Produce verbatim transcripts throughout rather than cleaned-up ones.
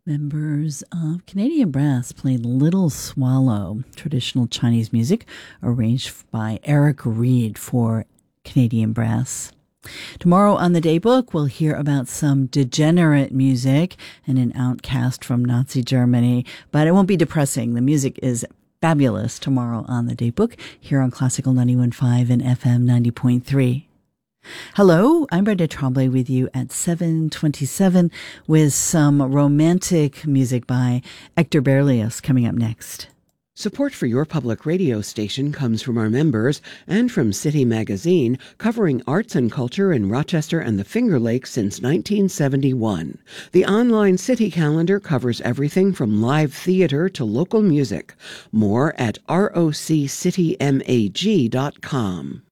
Members of Canadian Brass played Little Swallow, traditional Chinese music arranged by Eric Reed for Canadian Brass. Tomorrow on the Daybook, we'll hear about some degenerate music and an outcast from Nazi Germany, but it won't be depressing. The music is fabulous tomorrow on the Daybook here on Classical ninety-one point five and F M ninety point three. Hello, I'm Brenda Tremblay with you at seven twenty-seven with some romantic music by Hector Berlioz coming up next. Support for your public radio station comes from our members and from City Magazine, covering arts and culture in Rochester and the Finger Lakes since nineteen seventy-one. The online City calendar covers everything from live theater to local music. More at roc city mag dot com.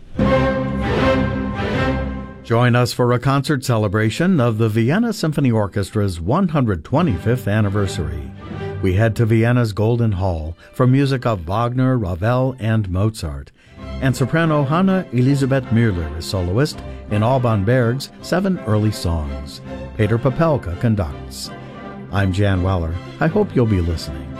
Join us for a concert celebration of the Vienna Symphony Orchestra's one hundred twenty-fifth anniversary. We head to Vienna's Golden Hall for music of Wagner, Ravel, and Mozart. And soprano Hanna Elisabeth Müller is soloist in Alban Berg's Seven Early Songs. Peter Popelka conducts. I'm Jan Weller. I hope you'll be listening.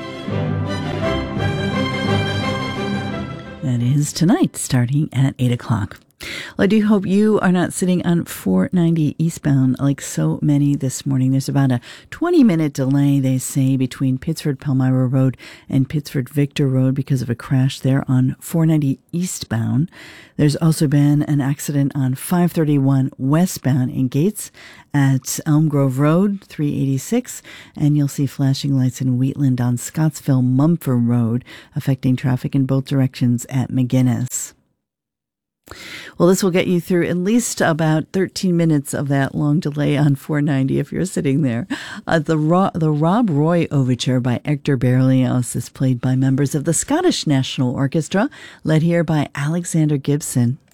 That is tonight, starting at eight o'clock. Well, I do hope you are not sitting on four ninety eastbound like so many this morning. There's about a twenty-minute delay, they say, between Pittsford-Palmyra Road and Pittsford-Victor Road because of a crash there on four ninety eastbound. There's also been an accident on five thirty-one westbound in Gates at Elm Grove Road, three eighty-six, and you'll see flashing lights in Wheatland on Scottsville-Mumford Road, affecting traffic in both directions at McGuinness. Well, this will get you through at least about thirteen minutes of that long delay on four ninety if you're sitting there. Uh, the, Ro- the Rob Roy Overture by Hector Berlioz is played by members of the Scottish National Orchestra, led here by Alexander Gibson.